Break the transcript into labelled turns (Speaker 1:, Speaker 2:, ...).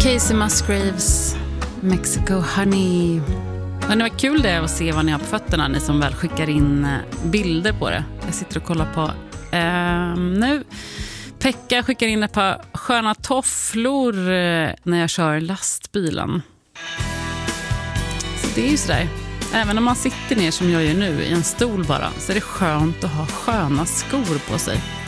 Speaker 1: Casey Musgraves, Mexico Honey. Men det var kul det att se vad ni har på fötterna, ni som väl skickar in bilder på det. Jag sitter och kollar på nu. Pekka skickar in ett par sköna tofflor när jag kör lastbilen. Så det är ju sådär. Även om man sitter ner som jag gör nu i en stol bara, så är det skönt att ha sköna skor på sig.